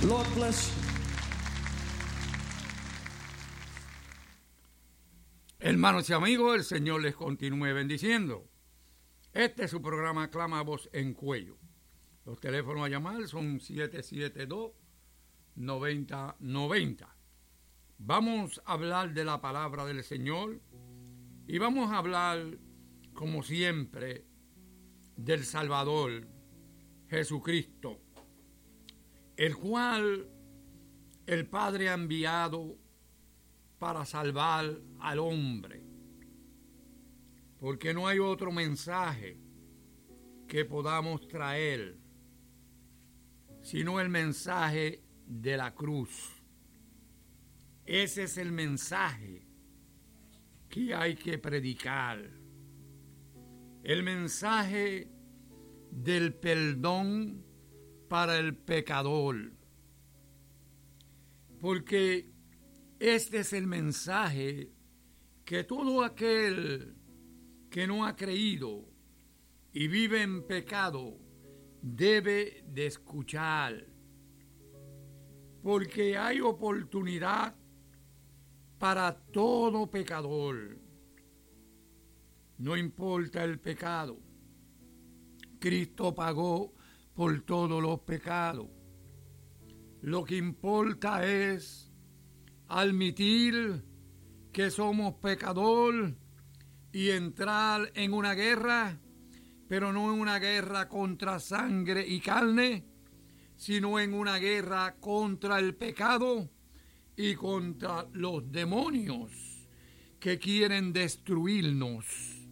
Lord bless you. Hermanos y amigos, el Señor les continúe bendiciendo. Este es su programa Clama a Voz en Cuello. Los teléfonos a llamar son 772-9090. Vamos a hablar de la palabra del Señor y vamos a hablar, como siempre, del Salvador, Jesucristo, el cual el Padre ha enviado para salvar al hombre, porque no hay otro mensaje que podamos traer sino el mensaje de la cruz. Ese es el mensaje que hay que predicar, el mensaje del perdón para el pecador, porque este es el mensaje que todo aquel que no ha creído y vive en pecado debe de escuchar, porque hay oportunidad para todo pecador. No importa el pecado, Cristo pagó por todos los pecados. Lo que importa es admitir que somos pecador y entrar en una guerra, pero no en una guerra contra sangre y carne, sino en una guerra contra el pecado y contra los demonios que quieren destruirnos,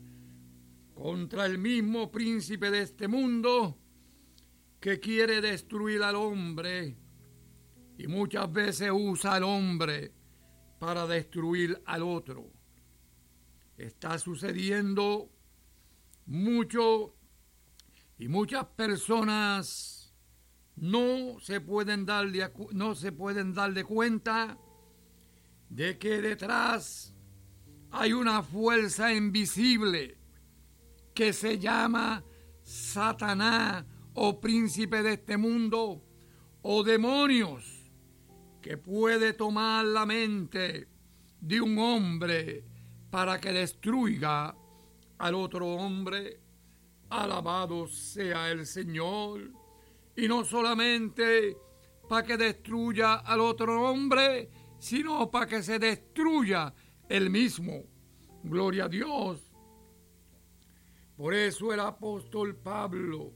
contra el mismo príncipe de este mundo que quiere destruir al hombre y muchas veces usa al hombre para destruir al otro. Está sucediendo mucho y muchas personas no se pueden dar de cuenta de que detrás hay una fuerza invisible que se llama Satanás o príncipe de este mundo o demonios, que puede tomar la mente de un hombre para que destruya al otro hombre. Alabado sea el Señor. Y no solamente para que destruya al otro hombre, sino para que se destruya él mismo. Gloria a Dios. Por eso el apóstol Pablo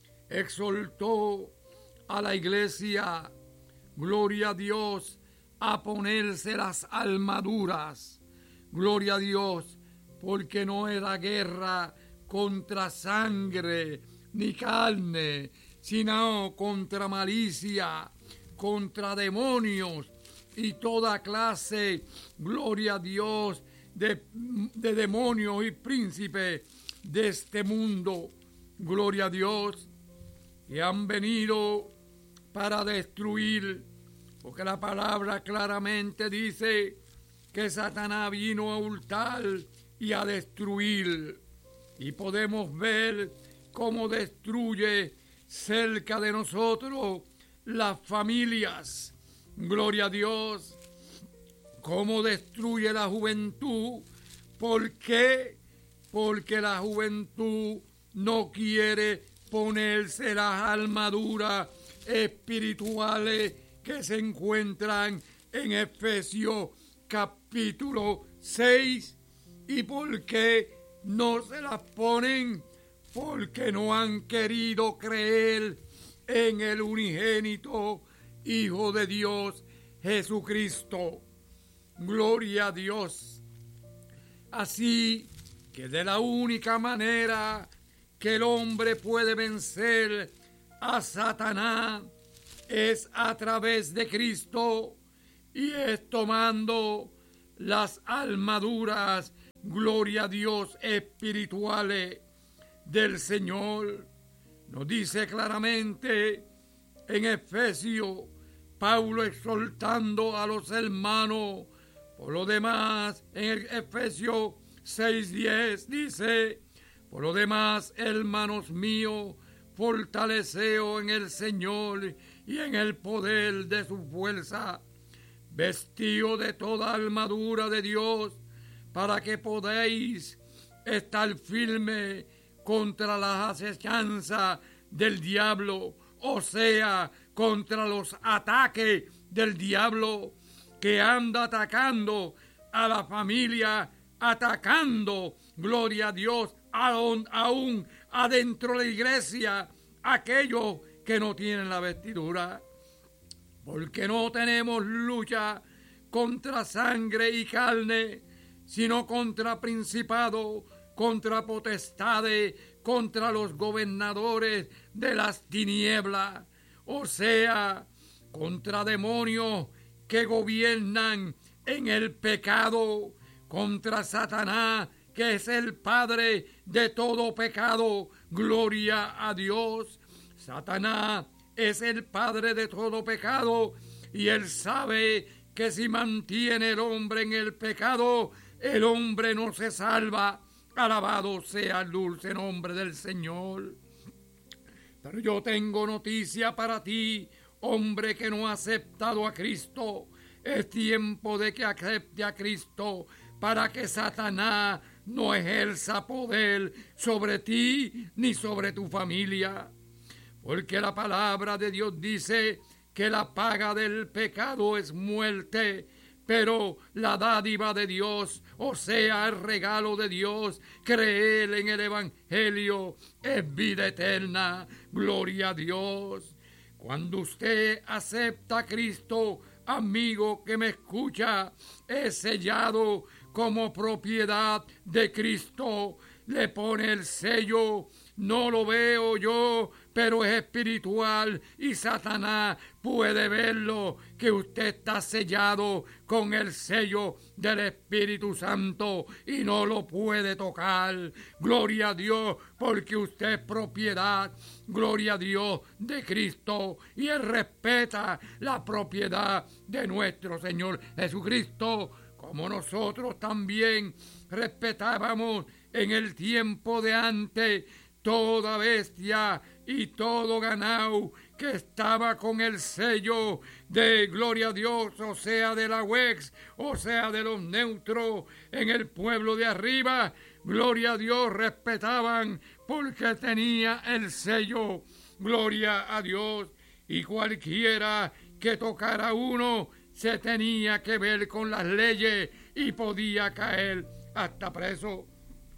exhortó a la iglesia, gloria a Dios, a ponerse las armaduras. Gloria a Dios, porque no era guerra contra sangre ni carne, sino contra malicia, contra demonios y toda clase, gloria a Dios, de demonios y príncipes de este mundo. Gloria a Dios, que han venido para destruir, porque la palabra claramente dice que Satanás vino a hurtar y a destruir. Y podemos ver cómo destruye cerca de nosotros las familias. Gloria a Dios. Cómo destruye la juventud. ¿Por qué? Porque la juventud no quiere ponerse las armaduras espirituales que se encuentran en Efesios capítulo 6. ¿Y por qué no se las ponen? Porque no han querido creer en el unigénito Hijo de Dios, Jesucristo. Gloria a Dios. Así que de la única manera que el hombre puede vencer a Satanás es a través de Cristo, y es tomando las armaduras, gloria a Dios, espirituales del Señor. Nos dice claramente en Efesios, Pablo exhortando a los hermanos. Por lo demás, en Efesios 6:10 dice: por lo demás, hermanos míos, fortaleceos en el Señor y en el poder de su fuerza. Vestíos de toda armadura de Dios, para que podáis estar firme contra las acechanzas del diablo, o sea, contra los ataques del diablo que anda atacando a la familia, atacando, gloria a Dios, aún adentro de la iglesia, aquellos que no tienen la vestidura. Porque no tenemos lucha contra sangre y carne, sino contra principados, contra potestades, contra los gobernadores de las tinieblas, o sea, contra demonios que gobiernan en el pecado, contra Satanás, que es el padre de todo pecado. Gloria a Dios. Satanás es el padre de todo pecado, y él sabe que si mantiene el hombre en el pecado, el hombre no se salva. Alabado sea el dulce nombre del Señor. Pero yo tengo noticia para ti, hombre que no ha aceptado a Cristo. Es tiempo de que acepte a Cristo, para que Satanás no ejerza poder sobre ti ni sobre tu familia. Porque la palabra de Dios dice que la paga del pecado es muerte, pero la dádiva de Dios, o sea, el regalo de Dios, creer en el Evangelio, es vida eterna. Gloria a Dios. Cuando usted acepta a Cristo, amigo que me escucha, es sellado como propiedad de Cristo. Le pone el sello. No lo veo yo, pero es espiritual, y Satanás puede verlo, que usted está sellado con el sello del Espíritu Santo y no lo puede tocar. Gloria a Dios, porque usted es propiedad, gloria a Dios, de Cristo, y Él respeta la propiedad de nuestro Señor Jesucristo, como nosotros también respetábamos en el tiempo de antes toda bestia y todo ganado que estaba con el sello de gloria a Dios, o sea, de la UEX, o sea, de los neutros en el pueblo de arriba. Gloria a Dios, respetaban porque tenía el sello. Gloria a Dios. Y cualquiera que tocara uno se tenía que ver con las leyes y podía caer hasta preso.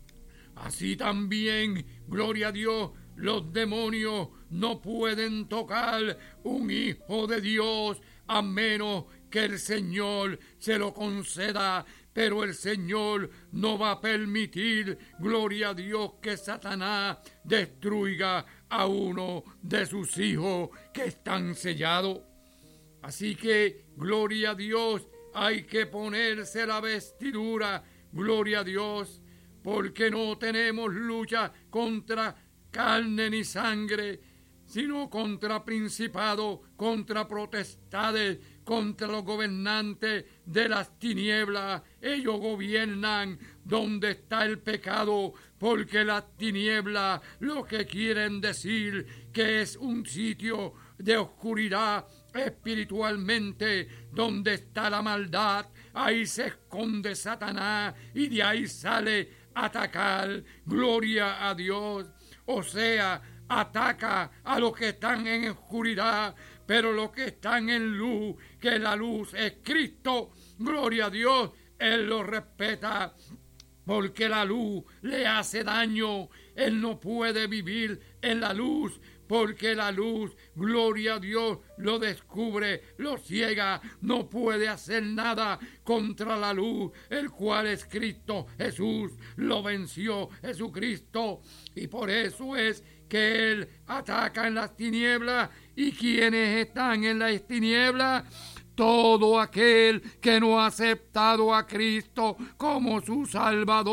Así también, gloria a Dios, los demonios no pueden tocar un hijo de Dios a menos que el Señor se lo conceda. Pero el Señor no va a permitir, gloria a Dios, que Satanás destruya a uno de sus hijos que están sellados. Así que, gloria a Dios, hay que ponerse la vestidura, gloria a Dios, porque no tenemos lucha contra carne ni sangre, sino contra principados, contra potestades, contra los gobernantes de las tinieblas. Ellos gobiernan donde está el pecado, porque las tinieblas lo que quieren decir que es un sitio de oscuridad espiritualmente, donde está la maldad. Ahí se esconde Satanás y de ahí sale a atacar. Gloria a Dios. O sea, ataca a los que están en oscuridad, pero los que están en luz, que la luz es Cristo, gloria a Dios, Él los respeta, porque la luz le hace daño. Él no puede vivir en la luz, porque la luz, gloria a Dios, lo descubre, lo ciega, no puede hacer nada contra la luz, el cual es Cristo Jesús, lo venció Jesucristo, y por eso es que Él ataca en las tinieblas. ¿Y quienes están en las tinieblas? Todo aquel que no ha aceptado a Cristo como su Salvador.